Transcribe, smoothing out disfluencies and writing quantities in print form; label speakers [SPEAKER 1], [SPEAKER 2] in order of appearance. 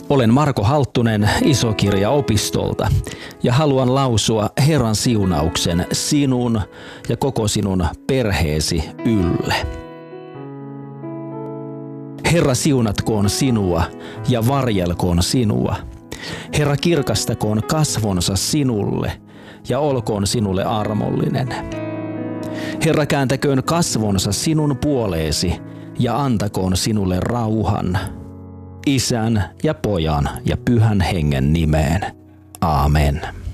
[SPEAKER 1] Olen Marko Halttunen Isokirjaopistolta ja haluan lausua Herran siunauksen sinun ja koko sinun perheesi ylle. Herra siunatkoon sinua ja varjelkoon sinua. Herra kirkastakoon kasvonsa sinulle ja olkoon sinulle armollinen. Herra kääntäköön kasvonsa sinun puoleesi ja antakoon sinulle rauhan. Isän ja Pojan ja Pyhän Hengen nimeen. Aamen.